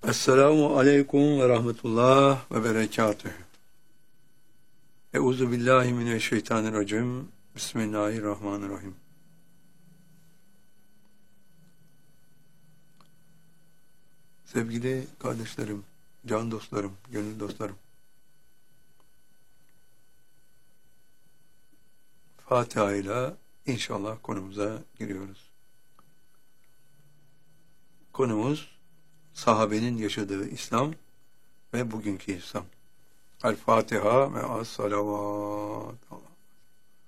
Esselamu aleyküm ve rahmetullah ve berekatühü. Euzu billahi mineşşeytanirracim. Bismillahirrahmanirrahim. Sevgili kardeşlerim, can dostlarım, gönül dostlarım. Fatiha ile inşallah konumuza giriyoruz. Konumuz sahabenin yaşadığı İslam ve bugünkü İslam. El Fatiha ve as-salavat.